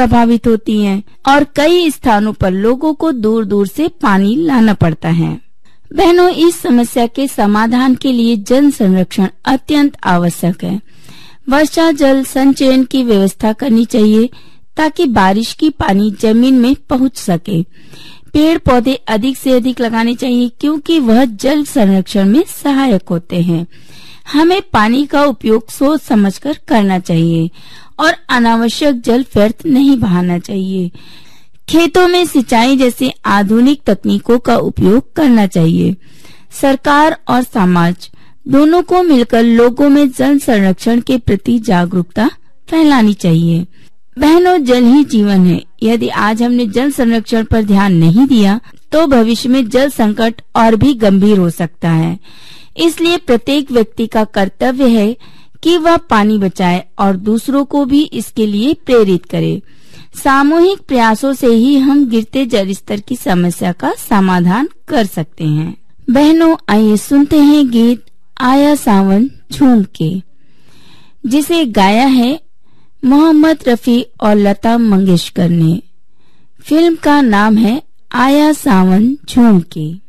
प्रभावित होती हैं और कई स्थानों पर लोगों को दूर दूर से पानी लाना पड़ता है। बहनों, इस समस्या के समाधान के लिए जल संरक्षण अत्यंत आवश्यक है। वर्षा जल संचयन की व्यवस्था करनी चाहिए ताकि बारिश की पानी जमीन में पहुंच सके। पेड़ पौधे अधिक से अधिक लगाने चाहिए क्योंकि वह जल संरक्षण में सहायक होते हैं। हमें पानी का उपयोग सोच समझकर करना चाहिए और अनावश्यक जल व्यर्थ नहीं बहाना चाहिए। खेतों में सिंचाई जैसी आधुनिक तकनीकों का उपयोग करना चाहिए। सरकार और समाज दोनों को मिलकर लोगों में जल संरक्षण के प्रति जागरूकता फैलानी चाहिए। बहनों, जल ही जीवन है। यदि आज हमने जल संरक्षण पर ध्यान नहीं दिया तो भविष्य में जल संकट और भी गंभीर हो सकता है। इसलिए प्रत्येक व्यक्ति का कर्तव्य है कि वह पानी बचाए और दूसरों को भी इसके लिए प्रेरित करे। सामूहिक प्रयासों से ही हम गिरते जल स्तर की समस्या का समाधान कर सकते हैं। बहनों, आइए सुनते हैं गीत आया सावन झूम के, जिसे गाया है मोहम्मद रफी और लता मंगेशकर ने। फिल्म का नाम है आया सावन झूम के।